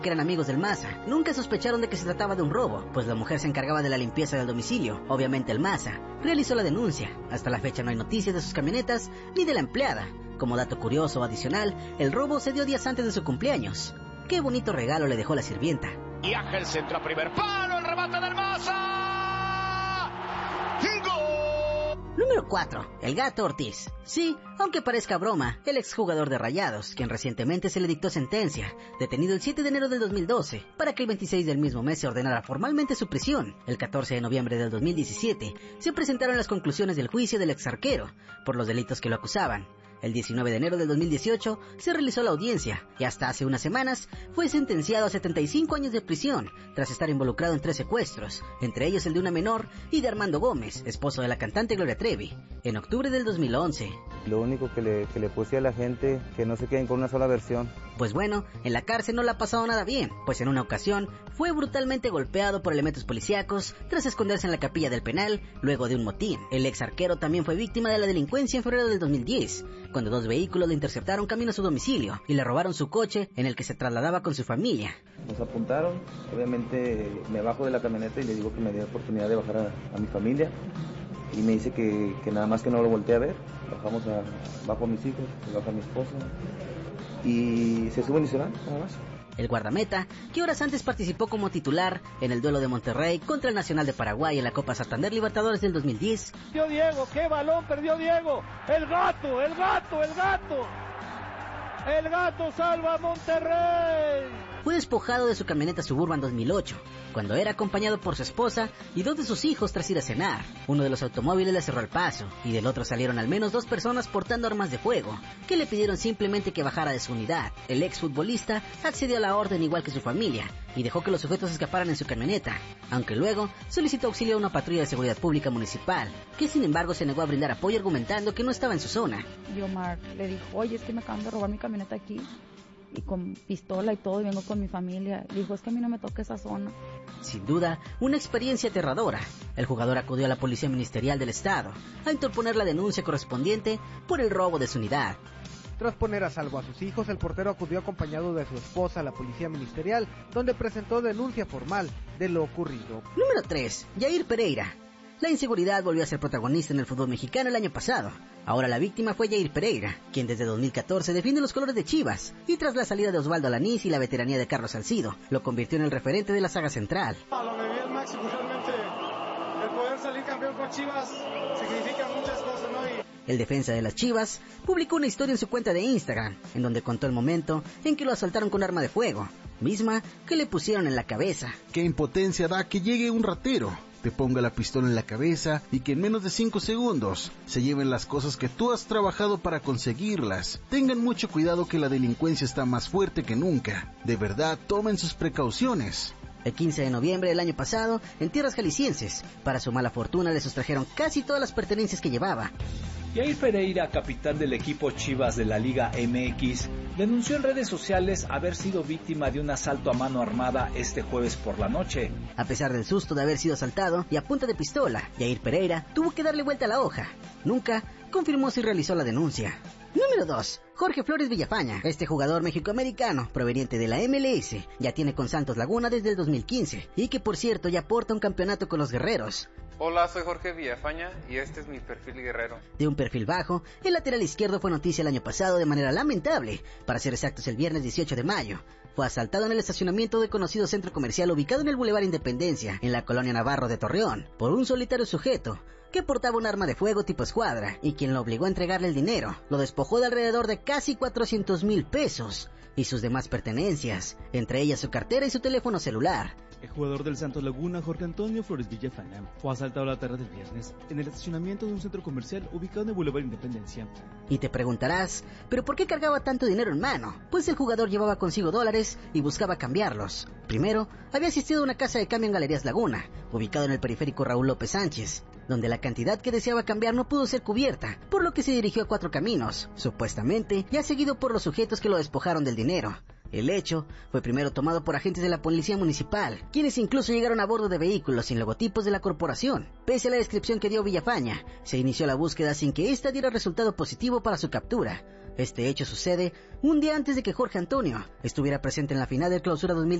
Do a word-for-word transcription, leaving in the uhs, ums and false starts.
que eran amigos del Maza. Nunca sospecharon de que se trataba de un robo, pues la mujer se encargaba de la limpieza del domicilio. Obviamente el Maza realizó la denuncia. Hasta la fecha no hay noticias de sus camionetas ni de la empleada. Como dato curioso adicional, el robo se dio días antes de su cumpleaños. Qué bonito regalo le dejó la sirvienta. Viaja el centro a primer palo, el remate del Maza. ¡Gol! Número cuatro. El Gato Ortiz. Sí, aunque parezca broma, el exjugador de Rayados, quien recientemente se le dictó sentencia, detenido el siete de enero del dos mil doce, para que el veintiséis del mismo mes se ordenara formalmente su prisión. El catorce de noviembre del dos mil diecisiete se presentaron las conclusiones del juicio del exarquero por los delitos que lo acusaban. El diecinueve de enero del dos mil dieciocho se realizó la audiencia y hasta hace unas semanas fue sentenciado a setenta y cinco años de prisión tras estar involucrado en tres secuestros, entre ellos el de una menor y de Armando Gómez, esposo de la cantante Gloria Trevi, en octubre del dos mil once. Lo único que le, que le puse a la gente, que no se queden con una sola versión. Pues bueno, en la cárcel no le ha pasado nada bien, pues en una ocasión fue brutalmente golpeado por elementos policíacos tras esconderse en la capilla del penal luego de un motín. El ex arquero también fue víctima de la delincuencia en febrero del dos mil diez, cuando dos vehículos le interceptaron camino a su domicilio y le robaron su coche en el que se trasladaba con su familia. Nos apuntaron, obviamente me bajo de la camioneta y le digo que me dé oportunidad de bajar a, a mi familia. Y me dice que, que nada más que no lo volteé a ver. Bajamos a, bajo a mis hijos, bajo a mi esposa. Y se suben y se van, nada más. El guardameta, que horas antes participó como titular en el duelo de Monterrey contra el Nacional de Paraguay en la Copa Santander Libertadores del dos mil diez. Perdió Diego, qué balón perdió Diego. El gato, el gato, el gato. El gato salva a Monterrey. Fue despojado de su camioneta Suburban dos mil ocho, cuando era acompañado por su esposa y dos de sus hijos tras ir a cenar. Uno de los automóviles le cerró el paso, y del otro salieron al menos dos personas portando armas de fuego, que le pidieron simplemente que bajara de su unidad. El exfutbolista accedió a la orden igual que su familia, y dejó que los sujetos escaparan en su camioneta, aunque luego solicitó auxilio a una patrulla de seguridad pública municipal, que sin embargo se negó a brindar apoyo argumentando que no estaba en su zona. Y Omar le dijo, oye, es que me acaban de robar mi camioneta aquí, y con pistola y todo, y vengo con mi familia. Dijo, es que a mí no me toca esa zona. Sin duda, una experiencia aterradora. El jugador acudió a la Policía Ministerial del Estado a interponer la denuncia correspondiente por el robo de su unidad. Tras poner a salvo a sus hijos, el portero acudió acompañado de su esposa a la Policía Ministerial, donde presentó denuncia formal de lo ocurrido. Número tres. Yair Pereira. La inseguridad volvió a ser protagonista en el fútbol mexicano el año pasado. Ahora la víctima fue Yair Pereira, quien desde dos mil catorce defiende los colores de Chivas, y tras la salida de Osvaldo Alanís y la veteranía de Carlos Salcido, lo convirtió en el referente de la saga central. Lo viví al máximo, realmente el poder salir campeón con Chivas significa muchas cosas, ¿no? Y... El defensa de las Chivas publicó una historia en su cuenta de Instagram, en donde contó el momento en que lo asaltaron con arma de fuego, misma que le pusieron en la cabeza. Qué impotencia da que llegue un ratero, te ponga la pistola en la cabeza y que en menos de cinco segundos se lleven las cosas que tú has trabajado para conseguirlas. Tengan mucho cuidado que la delincuencia está más fuerte que nunca. De verdad, tomen sus precauciones. El quince de noviembre del año pasado, en tierras jaliscienses, para su mala fortuna le sustrajeron casi todas las pertenencias que llevaba. Yair Pereira, capitán del equipo Chivas de la Liga M X, denunció en redes sociales haber sido víctima de un asalto a mano armada este jueves por la noche. A pesar del susto de haber sido asaltado y a punta de pistola, Yair Pereira tuvo que darle vuelta a la hoja. Nunca confirmó si realizó la denuncia. Número dos. Jorge Flores Villafaña. Este jugador mexicoamericano, proveniente de la M L S, ya tiene con Santos Laguna desde el dos mil quince, y que por cierto ya porta un campeonato con los guerreros. Hola, soy Jorge Villafaña y este es mi perfil guerrero. De un perfil bajo, el lateral izquierdo fue noticia el año pasado de manera lamentable, para ser exactos el viernes dieciocho de mayo. Fue asaltado en el estacionamiento de conocido centro comercial ubicado en el Boulevard Independencia, en la colonia Navarro de Torreón, por un solitario sujeto que portaba un arma de fuego tipo escuadra y quien lo obligó a entregarle el dinero. Lo despojó de alrededor de casi cuatrocientos mil pesos y sus demás pertenencias, entre ellas su cartera y su teléfono celular. El jugador del Santos Laguna, Jorge Antonio Flores Villafaña, fue asaltado la tarde del viernes en el estacionamiento de un centro comercial ubicado en el Boulevard Independencia. Y te preguntarás, ¿pero por qué cargaba tanto dinero en mano? Pues el jugador llevaba consigo dólares y buscaba cambiarlos. Primero, había asistido a una casa de cambio en Galerías Laguna, ubicado en el periférico Raúl López Sánchez, donde la cantidad que deseaba cambiar no pudo ser cubierta, por lo que se dirigió a Cuatro Caminos, supuestamente ya seguido por los sujetos que lo despojaron del dinero. El hecho fue primero tomado por agentes de la policía municipal, quienes incluso llegaron a bordo de vehículos sin logotipos de la corporación. Pese a la descripción que dio Villafaña, se inició la búsqueda sin que ésta diera resultado positivo para su captura. Este hecho sucede un día antes de que Jorge Antonio estuviera presente en la final del Clausura dos mil